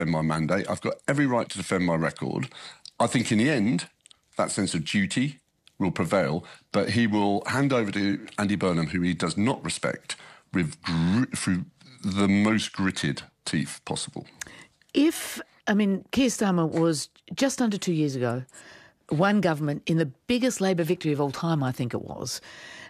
my mandate. I've got every right to defend my record. I think in the end, that sense of duty will prevail, but he will hand over to Andy Burnham, who he does not respect, through the most gritted teeth possible. Keir Starmer was just under 2 years ago, one government in the biggest Labor victory of all time, I think it was.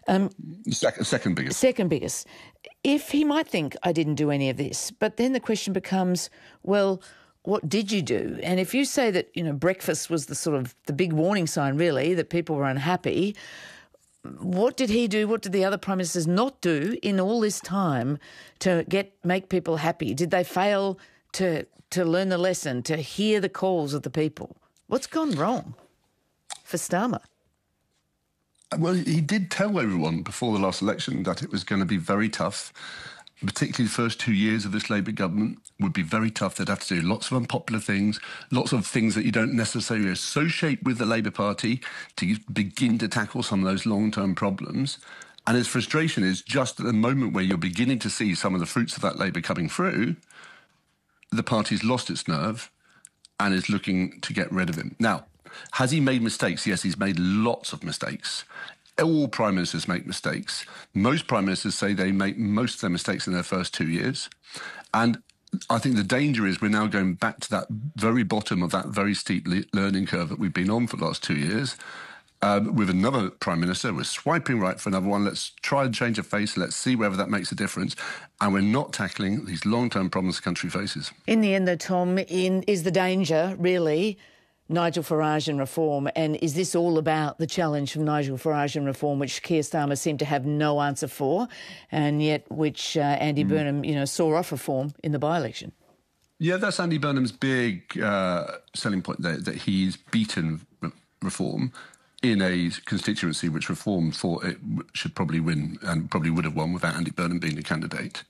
Second biggest. Second biggest. If he might think, I didn't do any of this, but then the question becomes, well, what did you do? And if you say that, breakfast was the big warning sign, really, that people were unhappy, what did he do? What did the other Prime Ministers not do in all this time to make people happy? Did they fail to learn the lesson, to hear the calls of the people? What's gone wrong for Starmer? Well, he did tell everyone before the last election that it was going to be very tough. Particularly the first 2 years of this Labour government would be very tough. They'd have to do lots of unpopular things, lots of things that you don't necessarily associate with the Labour Party to begin to tackle some of those long-term problems. And his frustration is just at the moment where you're beginning to see some of the fruits of that Labour coming through, the party's lost its nerve and is looking to get rid of him. Now, has he made mistakes? Yes, he's made lots of mistakes. All Prime Ministers make mistakes. Most Prime Ministers say they make most of their mistakes in their first 2 years. And I think the danger is we're now going back to that very bottom of that very steep learning curve that we've been on for the last 2 years. With another Prime Minister, we're swiping right for another one. Let's try and change a face. Let's see whether that makes a difference. And we're not tackling these long-term problems the country faces. In the end, though, Tom, is the danger really Nigel Farage and reform? And is this all about the challenge from Nigel Farage and reform, which Keir Starmer seemed to have no answer for, and yet which Andy Burnham, saw off reform in the by-election? Yeah, that's Andy Burnham's big selling point, that he's beaten reform in a constituency which reform thought it should probably win and probably would have won without Andy Burnham being the candidate.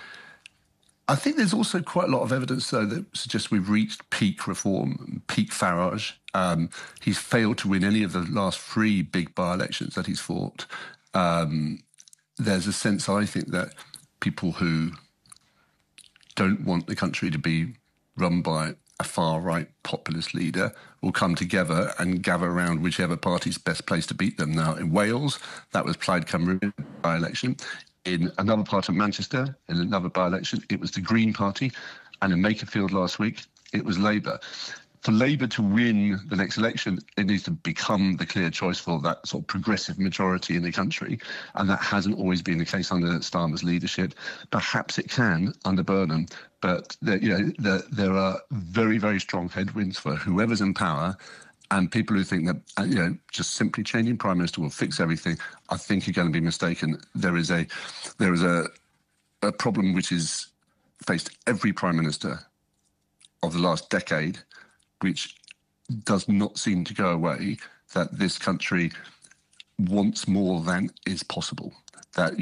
I think there's also quite a lot of evidence, though, that suggests we've reached peak reform, peak Farage. He's failed to win any of the last 3 big by-elections that he's fought. There's a sense, I think, that people who don't want the country to be run by a far-right populist leader will come together and gather around whichever party's best place to beat them. Now, in Wales, that was Plaid Cymru by-election. In another part of Manchester, in another by-election, it was the Green Party. And in Makerfield last week, it was Labour. For Labour to win the next election, it needs to become the clear choice for that sort of progressive majority in the country. And that hasn't always been the case under Starmer's leadership. Perhaps it can under Burnham. But there are very, very strong headwinds for whoever's in power. And people who think that just simply changing Prime Minister will fix everything, I think are going to be mistaken. There is a problem which has faced every Prime Minister of the last decade, which does not seem to go away, that this country wants more than is possible. That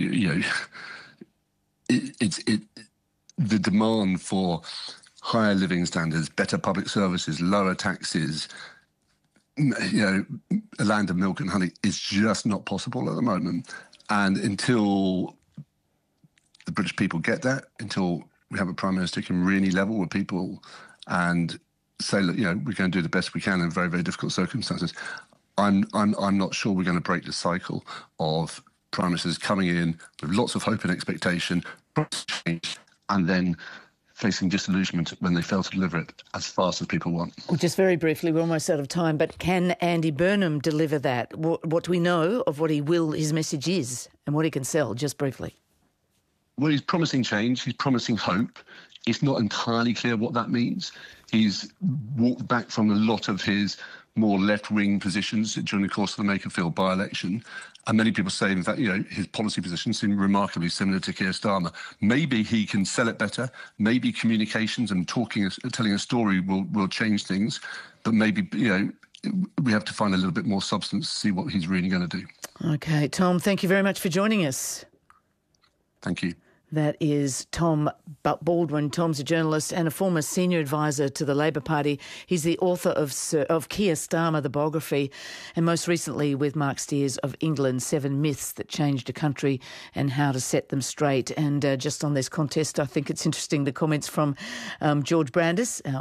the demand for higher living standards, better public services, lower taxes, a land of milk and honey is just not possible at the moment. And until the British people get that, until we have a Prime Minister who can really level with people and say, look, we're going to do the best we can in very, very difficult circumstances, I'm not sure we're going to break the cycle of Prime Ministers coming in with lots of hope and expectation, and then facing disillusionment when they fail to deliver it as fast as people want. Just very briefly, we're almost out of time, but can Andy Burnham deliver that? What do we know of what his message is and what he can sell, just briefly? Well, he's promising change, he's promising hope. It's not entirely clear what that means. He's walked back from a lot of his more left-wing positions during the course of the Makerfield by-election. And many people say, in fact, his policy positions seem remarkably similar to Keir Starmer. Maybe he can sell it better. Maybe communications and telling a story will change things. But maybe, we have to find a little bit more substance to see what he's really going to do. OK, Tom, thank you very much for joining us. Thank you. That is Tom Baldwin. Tom's a journalist and a former senior advisor to the Labor Party. He's the author of Keir Starmer, the biography, and most recently with Mark Steers of England, 7 Myths That Changed a Country and How to Set Them Straight. And just on this contest, I think it's interesting the comments from George Brandis, our